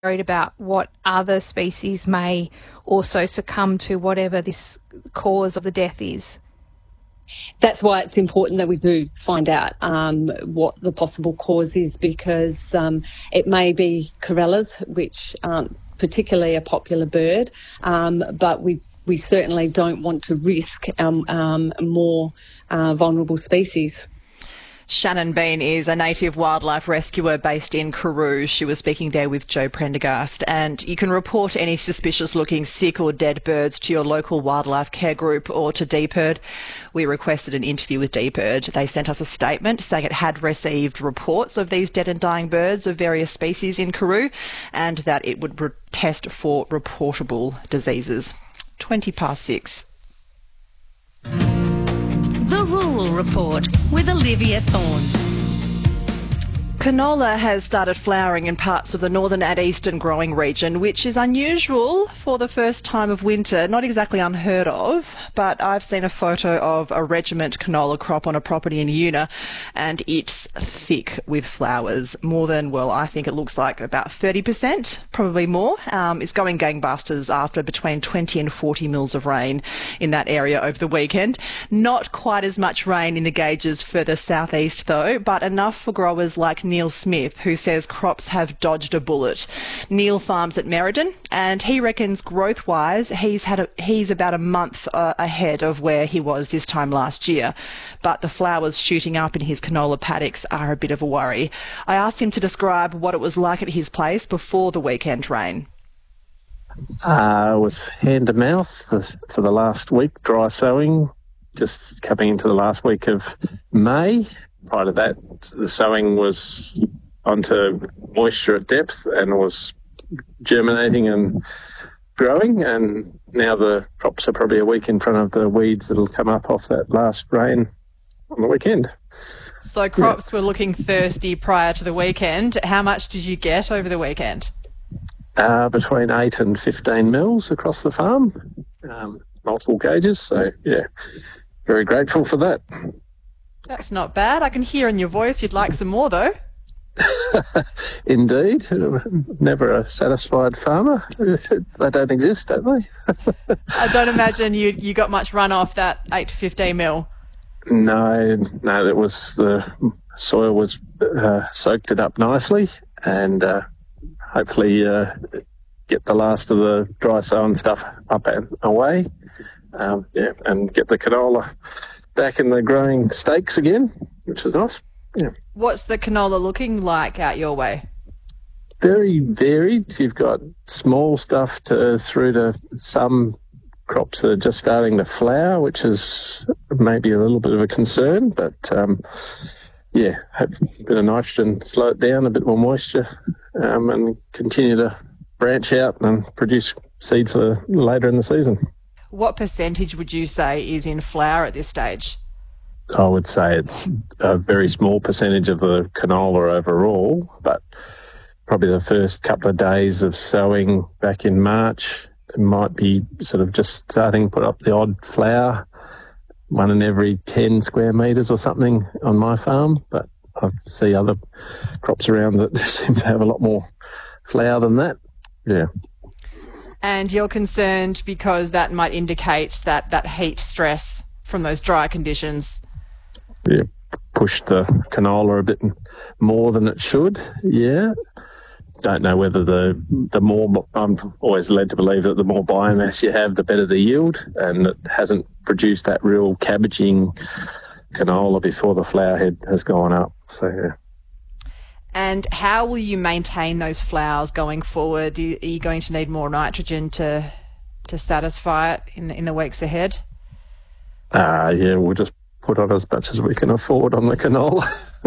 worried about what other species may also succumb to whatever this cause of the death is. That's why it's important that we do find out what the possible cause is, because it may be corellas, which aren't particularly a popular bird, but we certainly don't want to risk more vulnerable species. Shannon Bean is a native wildlife rescuer based in Karoo. She was speaking there with Joe Prendergast. And you can report any suspicious-looking sick or dead birds to your local wildlife care group or to DPIRD. We requested an interview with DPIRD. They sent us a statement saying it had received reports of these dead and dying birds of various species in Karoo and that it would test for reportable diseases. 6:20. The Rural Report with Olivia Thorne. Canola has started flowering in parts of the northern and eastern growing region, which is unusual for the first time of winter. Not exactly unheard of, but I've seen a photo of a regiment canola crop on a property in Una, and it's thick with flowers. More than, well, I think it looks like about 30%, probably more. It's going gangbusters after between 20 and 40 mils of rain in that area over the weekend. Not quite as much rain in the gauges further southeast, though, but enough for growers like Neil Smith, who says crops have dodged a bullet. Neil farms at Merredin, and he reckons growth-wise he's about a month ahead of where he was this time last year. But the flowers shooting up in his canola paddocks are a bit of a worry. I asked him to describe what it was like at his place before the weekend rain. It was hand to mouth for the last week, dry sowing, just coming into the last week of May. Prior to that, the sowing was onto moisture at depth and was germinating and growing, and now the crops are probably a week in front of the weeds that'll come up off that last rain on the weekend. So crops were looking thirsty prior to the weekend. How much did you get over the weekend? Between 8 and 15 mils across the farm, multiple gauges. So, yeah, very grateful for that. That's not bad. I can hear in your voice you'd like some more, though. Indeed. Never a satisfied farmer. They don't exist, don't they? I don't imagine you got much run off that 8 to 15 mil. No, that was the soil was soaked it up nicely, and hopefully get the last of the dry sown stuff up and away. And get the canola back in the growing stakes again, which is nice. Yeah. What's the canola looking like out your way? Very varied. You've got small stuff through to some crops that are just starting to flower, which is maybe a little bit of a concern, but hope a bit of nitrogen, slow it down, a bit more moisture, and continue to branch out and produce seed for later in the season. What percentage would you say is in flower at this stage? I would say it's a very small percentage of the canola overall, but probably the first couple of days of sowing back in March, it might be sort of just starting to put up the odd flower, 1 in every 10 square metres or something on my farm, but I see other crops around that seem to have a lot more flower than that. Yeah. And you're concerned because that might indicate that heat stress from those dry conditions. Yeah, push the canola a bit more than it should. Yeah. Don't know whether the more, I'm always led to believe that the more biomass you have, the better the yield, and it hasn't produced that real cabbaging canola before the flower head has gone up. So, yeah. And how will you maintain those flowers going forward? Are you going to need more nitrogen to satisfy it in the weeks ahead? We'll just put on as much as we can afford on the canola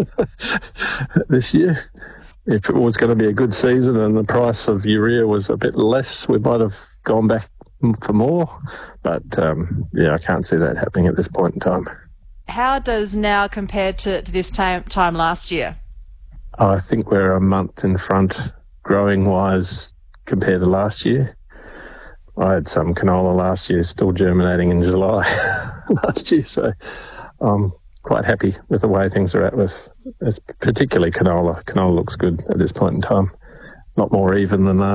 this year. If it was going to be a good season and the price of urea was a bit less, we might have gone back for more. But, I can't see that happening at this point in time. How does now compare to this time last year? I think we're a month in front growing-wise compared to last year. I had some canola last year still germinating in July last year, so I'm quite happy with the way things are at with particularly canola. Canola looks good at this point in time. lot more even than last